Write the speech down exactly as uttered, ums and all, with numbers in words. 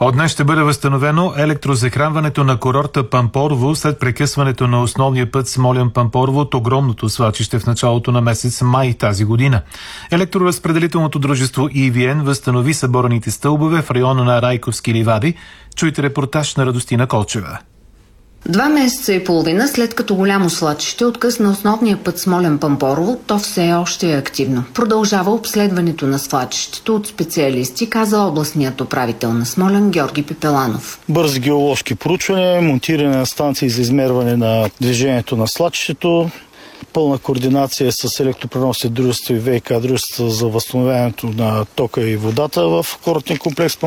От днес ще бъде възстановено електрозахранването на курорта Пампорово след прекъсването на основния път Смолян-Пампорово от огромното свлачище в началото на месец май тази година. Електроразпределителното дружество И Ви Ен възстанови събораните стълбове в района на Райковски ливади. Чуйте репортаж на Радостина Колчева. Два месеца и половина след като голямо свлачище откъсна основния път Смолян-Пампорово, то все още е активно. Продължава обследването на свлачището от специалисти, каза областният управител на Смолян Георги Пепеланов. Бързи геоложки проучвания, монтиране на станции за измерване на движението на свлачището, пълна координация с електропреносни дружества и ВиК дружества за възстановяването на тока и водата в курортен комплекс